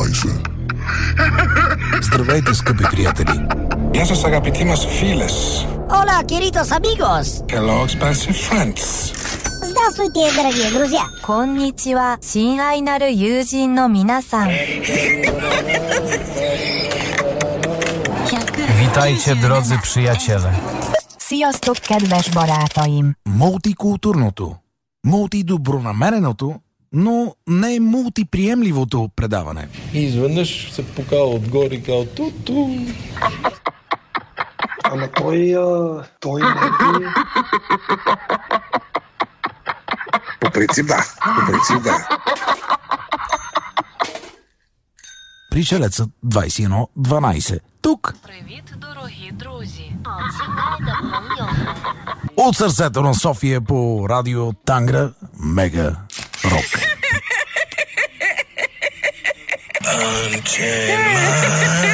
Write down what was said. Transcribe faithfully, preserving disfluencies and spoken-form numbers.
дванайсет. Здравейте, скъпи приятели! Γεια σας αγαπητοί μας φίλες. Hola, queridos amigos. Hello, expensive friends. Здравствуйте, дорогие друзья. こんにちは、親愛なる友人の皆さん。 Witajcie, drodzy przyjaciele. Sziasztok, kedves barátaim! Мултикултурното, мултидобронамереното, но не мултиприемливото предаване. И изведнъж се покава отгоре и казва ту-ту. Ама той, а, той не е... По принцип да, по принцип да. Пришелецът двайсет и едно дванайсет. Тук. Привіт, дорогі друзі. От сърцето на София по радио Тангра Мега Рок. Unchain my